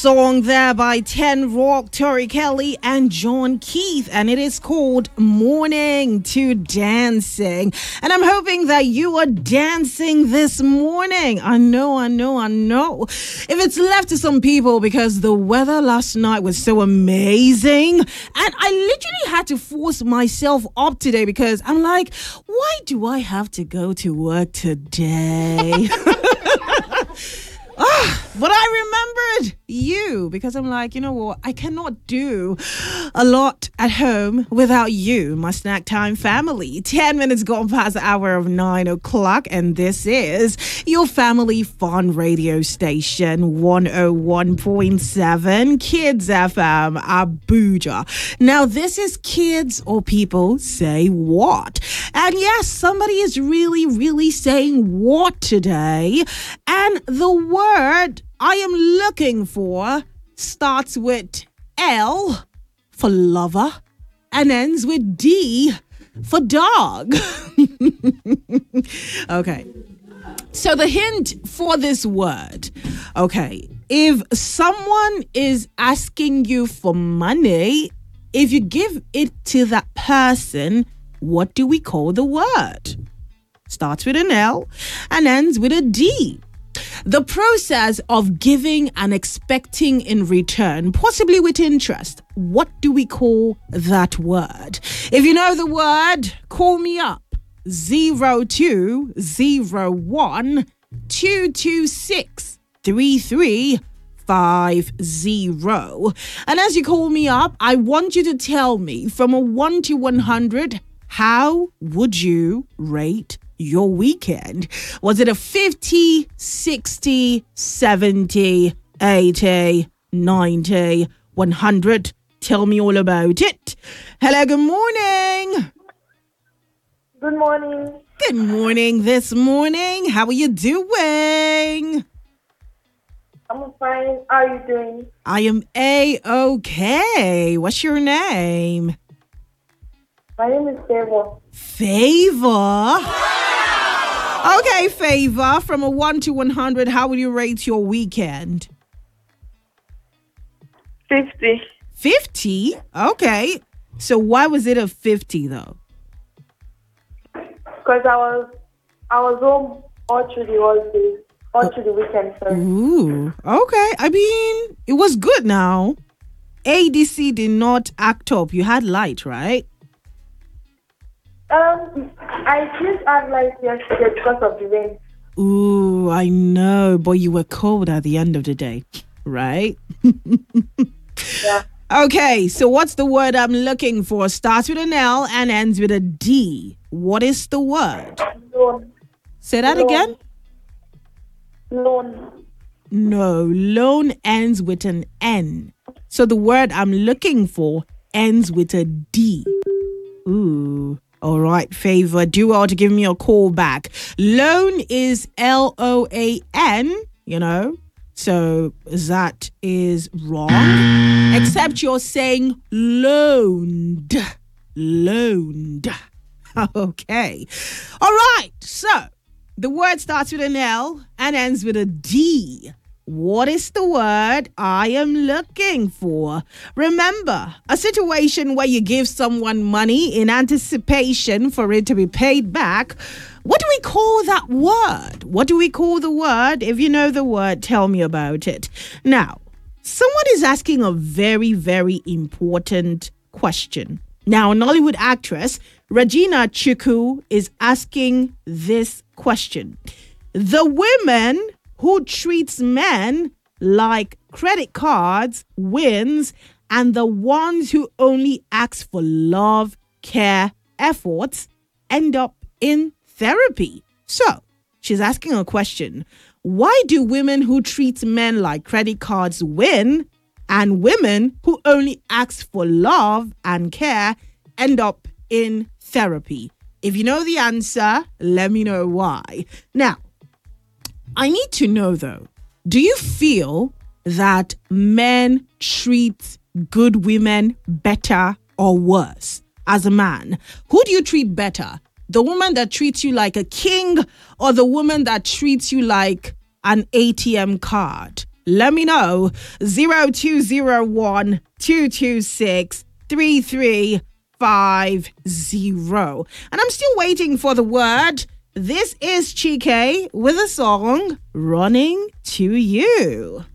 Song there by Ten Rock, Tori Kelly, and John Keith, and it is called Morning to Dancing. And I'm hoping that you are dancing this morning. I know. If it's left to some people because the weather last night was so amazing, and I literally had to force myself up today because I'm like, why do I have to go to work today? But I remembered you because I'm like, you know what? I cannot do a lot at home without you, my snack time family. 10 minutes gone past the hour of 9 o'clock, and this is your family fun radio station, 101.7 Kids FM, Abuja. Now, this is Kids or People Say What. And yes, somebody is really saying what today. And the word I am looking for starts with L for lover and ends with D for dog. Okay. So the hint for this word, okay, if someone is asking you for money, if you give it to that person, what do we call the word? Starts with an L and ends with a D. The process of giving and expecting in return, possibly with interest. What do we call that word? If you know the word, call me up. 0201 226 3350. And as you call me up, I want you to tell me from a 1 to 100, how would you rate your weekend? Was it a 50, 60, 70, 80, 90, 100? Tell me all about it. Hello, good morning. Good morning. Good morning this morning. How are you doing? I'm fine. How are you doing? I am A-okay. What's your name? My name is Favor. Favor? Okay, Favor, from a 1 to 100, how would you rate your weekend? 50. 50? Okay. So why was it a 50 though? Because I was home all through the weekend. Sorry. Ooh, okay. I mean, it was good now. ADC did not act up. You had light, right? I didn't have light yesterday because of the rain. Ooh, I know, but you were cold at the end of the day, right? Yeah. Okay, so what's the word I'm looking for? Starts with an L and ends with a D. What is the word? Loan. Say that again? Loan. No, loan ends with an N. So the word I'm looking for ends with a D. Ooh. All right, Favor, do well to give me a call back. Loan is L-O-A-N, you know, so that is wrong. Except you're saying loaned. Loaned. Okay. All right, so the word starts with an L and ends with a D. What is the word I am looking for? Remember, a situation where you give someone money in anticipation for it to be paid back. What do we call that word? What do we call the word? If you know the word, tell me about it. Now, someone is asking a very important question. Now, a Nollywood actress, Regina Chukwu, is asking this question. The women who treats men like credit cards wins, and the ones who only ask for love, care, efforts end up in therapy. So, she's asking a question. Why do women who treat men like credit cards win, and women who only ask for love and care end up in therapy? If you know the answer, let me know why. Now, I need to know though, do you feel that men treat good women better or worse as a man? Who do you treat better? The woman that treats you like a king or the woman that treats you like an ATM card? Let me know. 0201 226 3350. And I'm still waiting for the word. This is Chike with a song, Running to You.